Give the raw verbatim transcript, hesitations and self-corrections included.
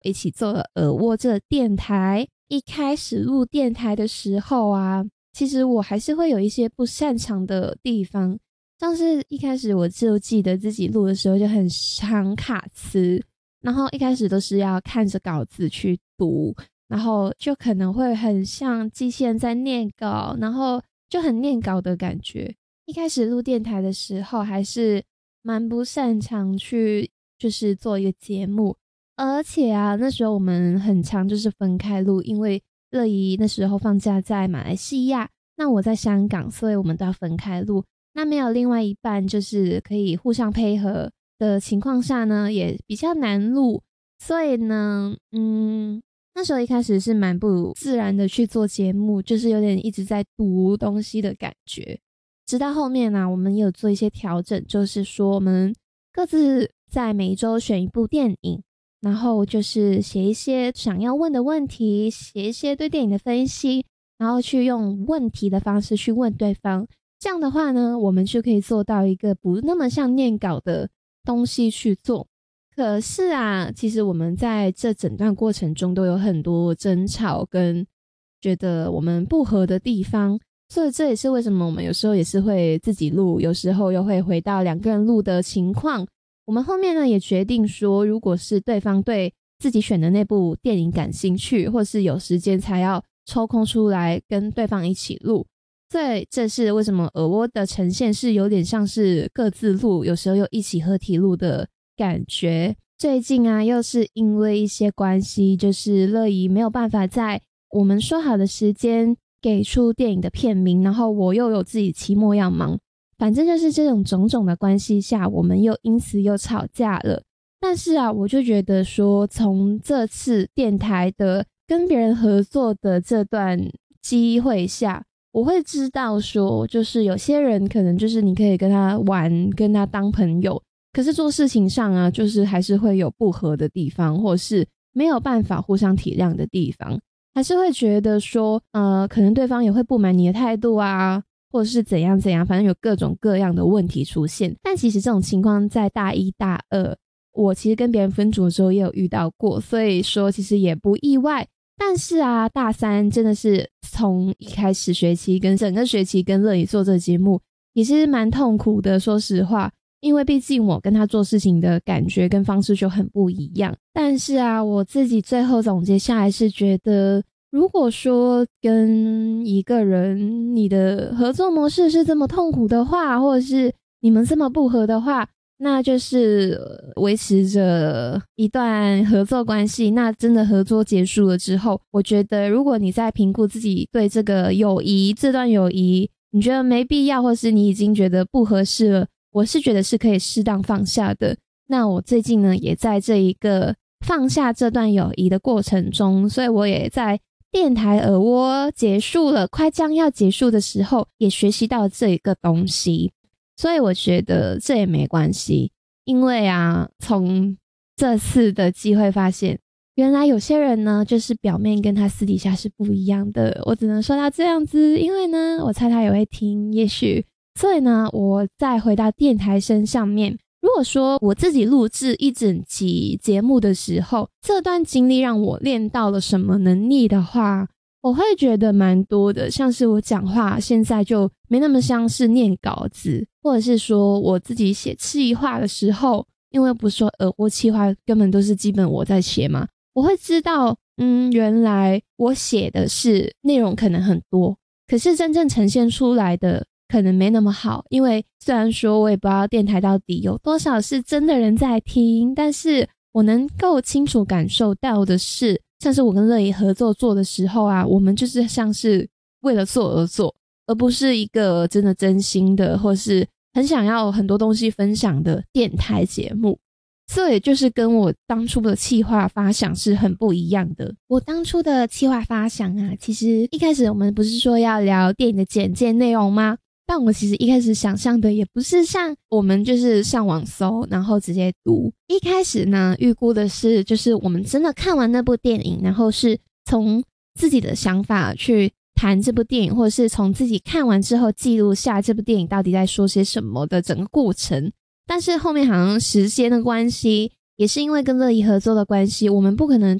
一起做了耳蜗这电台。一开始录电台的时候啊，其实我还是会有一些不擅长的地方，像是一开始我就记得自己录的时候就很常卡词，然后一开始都是要看着稿子去读，然后就可能会很像机器人在念稿，然后就很念稿的感觉。一开始录电台的时候还是蛮不擅长去就是做一个节目，而且啊那时候我们很常就是分开录，因为乐怡那时候放假在马来西亚，那我在香港，所以我们都要分开录。那没有另外一半就是可以互相配合的情况下呢，也比较难录。所以呢嗯那时候一开始是蛮不自然的去做节目，就是有点一直在读东西的感觉。直到后面啊我们也有做一些调整，就是说我们各自在每一周选一部电影，然后就是写一些想要问的问题，写一些对电影的分析，然后去用问题的方式去问对方。这样的话呢，我们就可以做到一个不那么像念稿的东西去做。可是啊，其实我们在这整段过程中都有很多争吵跟觉得我们不合的地方，所以这也是为什么我们有时候也是会自己录，有时候又会回到两个人录的情况。我们后面呢也决定说，如果是对方对自己选的那部电影感兴趣，或是有时间才要抽空出来跟对方一起录。所以这是为什么耳蜗的呈现是有点像是各自录，有时候又一起合体录的感觉。最近啊又是因为一些关系，就是乐怡没有办法在我们说好的时间给出电影的片名，然后我又有自己期末要忙，反正就是这种种种的关系下，我们又因此又吵架了。但是啊我就觉得说，从这次电台的跟别人合作的这段机会下，我会知道说，就是有些人可能就是你可以跟他玩，跟他当朋友，可是做事情上啊就是还是会有不合的地方，或是没有办法互相体谅的地方，还是会觉得说呃，可能对方也会不满你的态度啊，或者是怎样怎样，反正有各种各样的问题出现。但其实这种情况在大一大二我其实跟别人分组的时候也有遇到过，所以说其实也不意外。但是啊大三真的是从一开始学期跟整个学期跟乐怡做这个节目也是蛮痛苦的，说实话，因为毕竟我跟他做事情的感觉跟方式就很不一样。但是啊我自己最后总结下来是觉得，如果说跟一个人你的合作模式是这么痛苦的话，或者是你们这么不合的话，那就是维持着一段合作关系。那真的合作结束了之后，我觉得如果你在评估自己对这个友谊，这段友谊你觉得没必要，或是你已经觉得不合适了，我是觉得是可以适当放下的。那我最近呢也在这一个放下这段友谊的过程中，所以我也在电台耳蜗结束了，快将要结束的时候也学习到这一个东西。所以我觉得这也没关系，因为啊从这次的机会发现，原来有些人呢就是表面跟他私底下是不一样的。我只能说到这样子，因为呢我猜他也会听，也许。所以呢我再回到电台声上面，如果说我自己录制一整集节目的时候，这段经历让我练到了什么能力的话，我会觉得蛮多的。像是我讲话现在就没那么像是念稿子，或者是说我自己写企划的时候，因为不是说耳蜗企划根本都是基本我在写嘛，我会知道嗯，原来我写的是内容可能很多，可是真正呈现出来的可能没那么好。因为虽然说我也不知道电台到底有多少是真的人在听，但是我能够清楚感受到的是，像是我跟乐怡合作做的时候啊，我们就是像是为了做而做，而不是一个真的真心的或是很想要很多东西分享的电台节目。这也就是跟我当初的企划发想是很不一样的。我当初的企划发想啊，其实一开始我们不是说要聊电影的简介内容吗？但我其实一开始想象的也不是像我们就是上网搜然后直接读，一开始呢预估的是就是我们真的看完那部电影，然后是从自己的想法去谈这部电影，或者是从自己看完之后记录下这部电影到底在说些什么的整个过程。但是后面好像时间的关系， 也是因为跟乐怡合作的关系，我们不可能